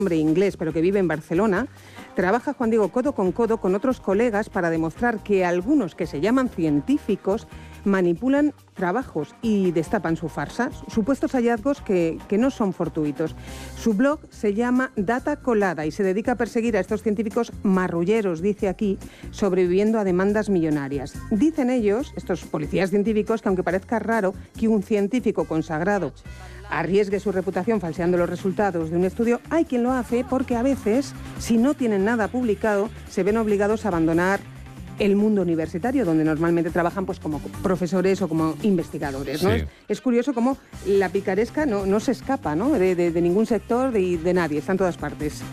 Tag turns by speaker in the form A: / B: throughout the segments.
A: hombre inglés, pero que vive en Barcelona, trabaja, Juan Diego, codo con otros colegas para demostrar que algunos que se llaman científicos manipulan trabajos y destapan su farsa, supuestos hallazgos que no son fortuitos. Su blog se llama Data Colada y se dedica a perseguir a estos científicos marrulleros, dice aquí, sobreviviendo a demandas millonarias. Dicen ellos, estos policías científicos, que aunque parezca raro que un científico consagrado arriesgue su reputación falseando los resultados de un estudio, hay quien lo hace porque a veces, si no tienen nada publicado, se ven obligados a abandonar el mundo universitario, donde normalmente trabajan pues como profesores o como investigadores, ¿no?
B: Sí.
A: Es curioso cómo la picaresca no se escapa, ¿no? de ningún sector, de nadie, está en todas partes.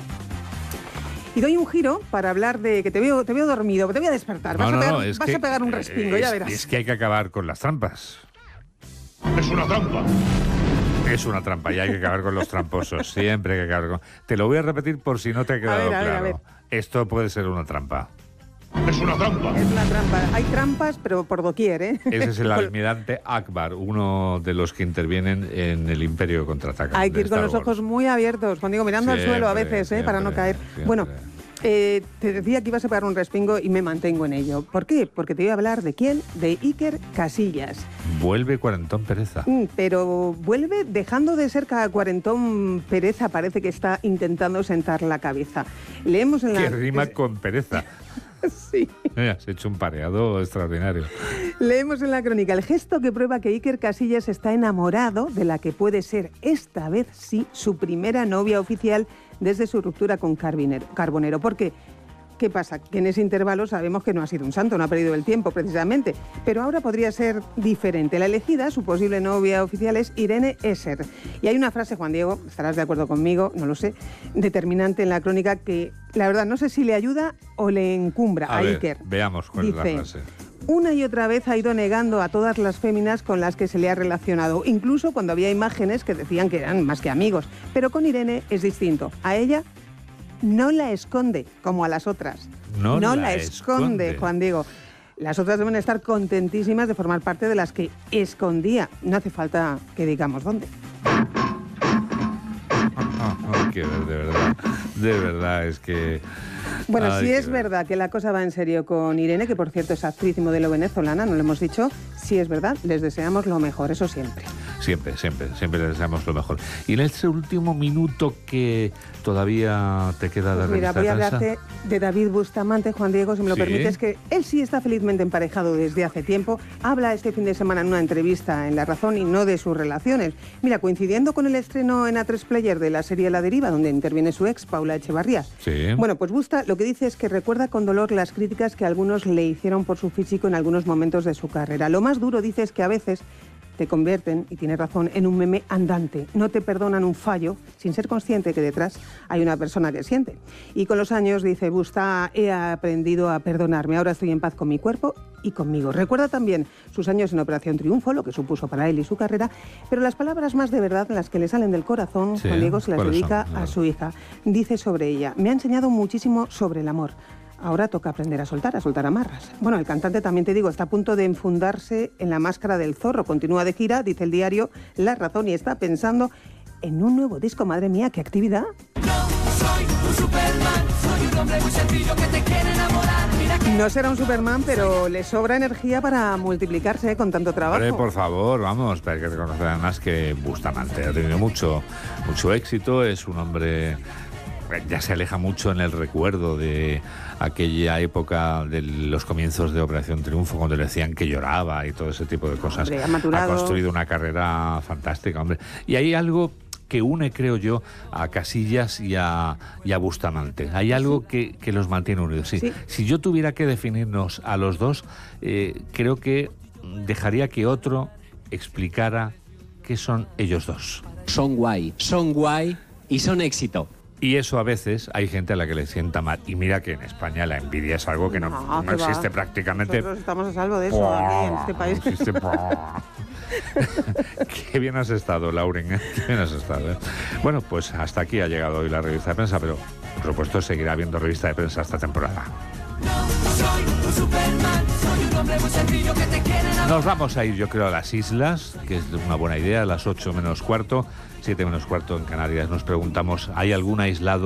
A: Y doy un giro para hablar de que te veo dormido, te voy a despertar, vas a pegar un respingo, ya verás.
B: Es que hay que acabar con las trampas.
C: Es una trampa.
B: Es una trampa y hay que acabar con los tramposos. Siempre hay que acabar con... Te lo voy a repetir por si no te ha quedado
A: A ver.
B: claro. Esto puede ser una trampa.
C: Es una trampa.
A: Es una trampa. Hay trampas, pero por doquier, ¿eh?
B: Ese es el almirante Akbar, uno de los que intervienen en el Imperio Contraataca.
A: Hay que ir con los ojos muy abiertos, Juan Diego, mirando al suelo a veces, para no caer.
B: Siempre.
A: Bueno, te decía que ibas a pegar un respingo y me mantengo en ello. ¿Por qué? Porque te voy a hablar de quién, de Iker Casillas.
B: Vuelve Cuarentón Pereza.
A: Pero vuelve dejando de ser cada cuarentón pereza, parece que está intentando sentar la cabeza. Leemos en la...
B: Que rima con pereza.
A: Sí.
B: Has hecho un pareado extraordinario.
A: Leemos en la crónica el gesto que prueba que Iker Casillas está enamorado de la que puede ser, esta vez sí, su primera novia oficial desde su ruptura con Carbonero. ¿Por qué? ¿Qué pasa? Que en ese intervalo sabemos que no ha sido un santo, no ha perdido el tiempo precisamente, pero ahora podría ser diferente. La elegida, su posible novia oficial, es Irene Esser. Y hay una frase, Juan Diego, estarás de acuerdo conmigo, no lo sé, determinante en la crónica que, la verdad, no sé si le ayuda o le encumbra a Iker.
B: Veamos cuál es la frase.
A: Una y otra vez ha ido negando a todas las féminas con las que se le ha relacionado, incluso cuando había imágenes que decían que eran más que amigos. Pero con Irene es distinto. A ella no la esconde, como a las otras. No la esconde, Juan Diego. Las otras deben estar contentísimas de formar parte de las que escondía. No hace falta que digamos dónde.
B: Que de verdad, es que...
A: Bueno, si es verdad que la cosa va en serio con Irene, que por cierto es actriz y modelo venezolana, no lo hemos dicho, si es verdad, les deseamos lo mejor, eso siempre.
B: Siempre les deseamos lo mejor. Y en este último minuto que todavía te queda de
A: Mira, voy a hablarte de David Bustamante, Juan Diego, si me lo permites, que él sí está felizmente emparejado desde hace tiempo. Habla este fin de semana en una entrevista en La Razón y no de sus relaciones. Mira, coincidiendo con el estreno en A3 Player de la serie La Deriva, donde interviene su ex, Paula Echevarría.
B: Sí.
A: Bueno, pues Busta lo que dice es que recuerda con dolor las críticas que algunos le hicieron por su físico en algunos momentos de su carrera. Lo más duro, dice, es que a veces te convierten, y tiene razón, en un meme andante. No te perdonan un fallo sin ser consciente que detrás hay una persona que siente. Y con los años, dice Busta, he aprendido a perdonarme. Ahora estoy en paz con mi cuerpo y conmigo. Recuerda también sus años en Operación Triunfo, lo que supuso para él y su carrera, pero las palabras más de verdad, las que le salen del corazón, sí, Juan Diego, se las dedica a su hija. Dice sobre ella: me ha enseñado muchísimo sobre el amor. Ahora toca aprender a soltar amarras. Bueno, el cantante, también te digo, está a punto de enfundarse en la máscara del zorro. Continúa de gira, dice el diario La Razón, y está pensando en un nuevo disco. Madre mía, qué actividad.
D: No soy un Superman, soy un hombre muy sencillo que te quiere enamorar. Mira que...
A: No será un Superman, pero le sobra energía para multiplicarse con tanto trabajo.
B: Hombre, por favor, vamos, hay que reconocer además que Bustamante ha tenido mucho éxito, es un hombre... Ya se aleja mucho en el recuerdo de aquella época de los comienzos de Operación Triunfo, cuando le decían que lloraba y todo ese tipo de cosas.
A: Hombre, ha
B: construido una carrera fantástica, hombre. Y hay algo que une, creo yo, a Casillas y a Bustamante. Hay algo que los mantiene unidos. Sí. Si yo tuviera que definirnos a los dos, creo que dejaría que otro explicara qué son ellos dos.
E: Son guay y son éxito.
B: Y eso a veces hay gente a la que le sienta mal. Y mira que en España la envidia es algo que no existe prácticamente.
A: Nosotros estamos a salvo de eso aquí en este país.
B: No existe. Qué bien has estado, Lauren, ¿eh? Qué bien has estado, ¿eh? Bueno, pues hasta aquí ha llegado hoy la revista de prensa, pero por supuesto seguirá habiendo revista de prensa esta temporada.
D: No soy un Superman, soy un hombre muy sencillo que te quiere enamorar.
B: Nos vamos a ir, yo creo, a las islas, que es una buena idea, a las 8 menos cuarto, 7 menos cuarto en Canarias. Nos preguntamos, ¿hay algún aislado